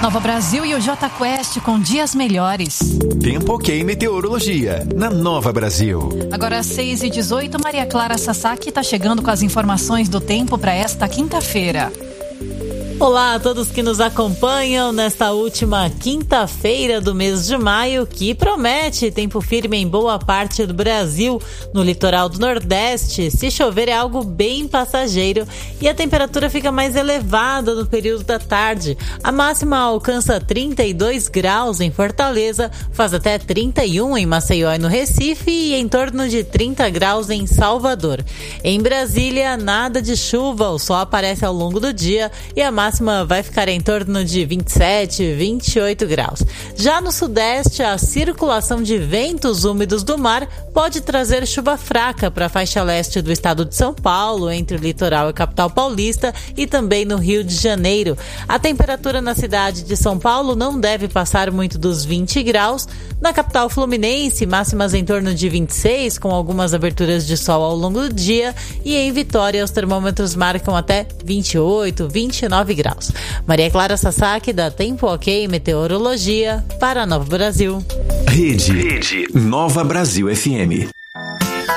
Nova Brasil e o J Quest com dias melhores. Tempo ok meteorologia, na Nova Brasil. Agora às 6h18, Maria Clara Sasaki está chegando com as informações do tempo para esta quinta-feira. Olá a todos que nos acompanham nesta última quinta-feira do mês de maio, que promete tempo firme em boa parte do Brasil. No litoral do Nordeste, se chover é algo bem passageiro e a temperatura fica mais elevada no período da tarde. A máxima alcança 32 graus em Fortaleza, faz até 31 em Maceió e no Recife e em torno de 30 graus em Salvador. Em Brasília, nada de chuva, o sol aparece ao longo do dia e a máxima vai ficar em torno de 27, 28 graus. Já no Sudeste, a circulação de ventos úmidos do mar pode trazer chuva fraca para a faixa leste do estado de São Paulo, entre o litoral e a capital paulista e também no Rio de Janeiro. A temperatura na cidade de São Paulo não deve passar muito dos 20 graus. Na capital fluminense, máximas em torno de 26, com algumas aberturas de sol ao longo do dia. E em Vitória, os termômetros marcam até 28, 29 graus. Maria Clara Sasaki, da Tempo Ok Meteorologia, para Nova Brasil. Rede Nova Brasil FM.